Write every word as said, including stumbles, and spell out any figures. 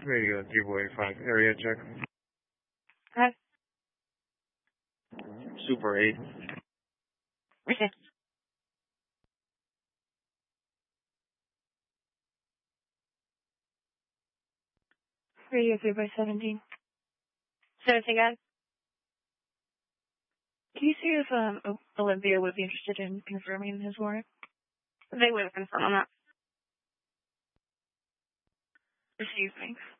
Radio Zero eight five, area check. Hi. Super eight. Okay. Radio three by seventeen. seventeen, guys. Can you see if um O- Olympia would be interested in confirming his warrant? They would confirm on that. Received, thanks.